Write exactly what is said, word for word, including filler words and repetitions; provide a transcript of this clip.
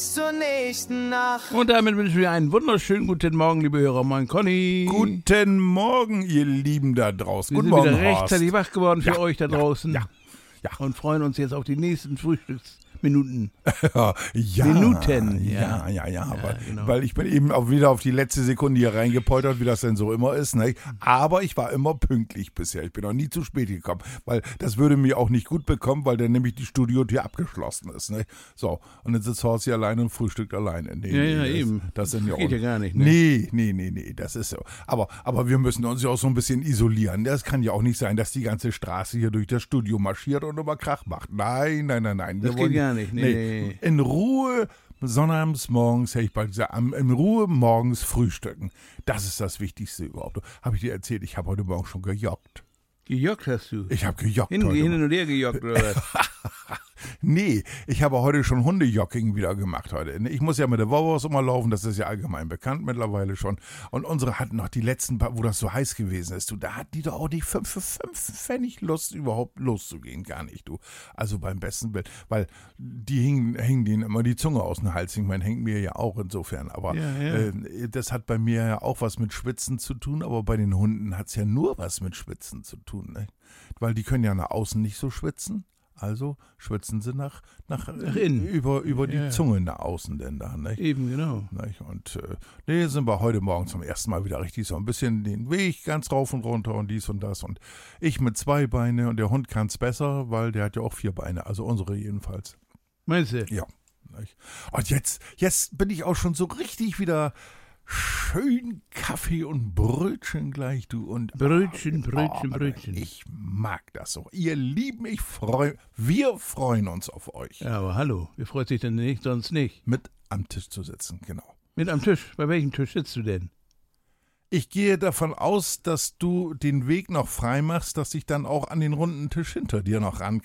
bis zur nächsten Nacht. Und damit wünschen wir einen wunderschönen guten Morgen, liebe Hörer. Moin Conny. Guten Morgen, ihr Lieben da draußen. Wir Guten sind Morgen, wieder Horst. rechtzeitig wach geworden für Ja, euch da draußen. Ja, ja. Und freuen uns jetzt auf die nächsten Frühstücksminuten. ja, Minuten, ja, ja. ja, ja, ja, weil, genau. weil ich bin eben auch wieder auf die letzte Sekunde hier reingepoltert, wie das denn so immer ist, ne? Aber ich war immer pünktlich bisher, ich bin auch nie zu spät gekommen, weil das würde mir auch nicht gut bekommen, weil dann nämlich die Studiotür abgeschlossen ist, ne? So, und dann sitzt Horst hier alleine und frühstückt alleine. Nee, Ja, nee, ja, das, eben. Das sind ja Geht auch, ja gar nicht, ne? Nee, nee, nee, nee, das ist so. Aber, aber wir müssen uns ja auch so ein bisschen isolieren. Das kann ja auch nicht sein, dass die ganze Straße hier durch das Studio marschiert und immer Krach macht. Nein, nein, nein, nein. Das Wir geht wollen- gar nicht, nee. In Ruhe, sonnabends morgens, hätte ich bald gesagt, am- in Ruhe morgens frühstücken. Das ist das Wichtigste überhaupt. Habe ich dir erzählt, ich habe heute Morgen schon gejoggt. Gejoggt hast du? Ich habe gejoggt Hin, heute hin Morgen. und her gejoggt, oder was? Nee, ich habe heute schon Hundejogging wieder gemacht heute. Ich muss ja mit der Wauwurst immer laufen, das ist ja allgemein bekannt mittlerweile schon. Und unsere hatten noch die letzten paar, wo das so heiß gewesen ist, du, da hat die doch auch nicht fünf für fünf Pfennig Lust, überhaupt loszugehen, gar nicht, du. Also beim besten Willen, weil die hingen, hingen denen immer die Zunge aus dem Hals. Ich meine, hängt mir ja auch insofern, aber Ja, ja. Äh, das hat bei mir ja auch was mit Schwitzen zu tun, aber bei den Hunden hat es ja nur was mit Schwitzen zu tun, ne? Weil die können ja nach außen nicht so schwitzen. Also schwitzen sie nach, nach, Nach innen. über, über die Ja. Zunge nach außen denn da. Nicht? Eben, genau. Nicht? Und äh, nee, sind wir heute Morgen zum ersten Mal wieder richtig so ein bisschen den Weg ganz rauf und runter und dies und das. Und ich mit zwei Beinen und der Hund kann es besser, weil der hat ja auch vier Beine, also unsere jedenfalls. Meinst du? Ja. Nicht? Und jetzt, jetzt bin ich auch schon so richtig wieder schön Kaffee und Brötchen gleich, du. Und Brötchen, Brötchen, Oh, Brötchen. ich mag das so. Ihr Lieben, ich freu, wir freuen uns auf euch. Ja, aber hallo, wer freut sich denn nicht, sonst nicht? Mit am Tisch zu sitzen, genau. Mit am Tisch. Bei welchem Tisch sitzt du denn? Ich gehe davon aus, dass du den Weg noch frei machst, dass ich dann auch an den runden Tisch hinter dir noch ran